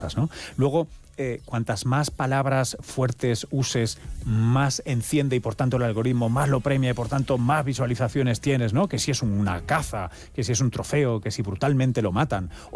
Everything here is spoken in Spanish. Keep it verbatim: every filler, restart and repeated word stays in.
¿no? Luego, eh, cuantas más palabras fuertes uses, más enciende y por tanto el algoritmo más lo premia y por tanto más visualizaciones tienes, ¿no? Que si es una caza, que si es un trofeo, que si brutalmente lo matan.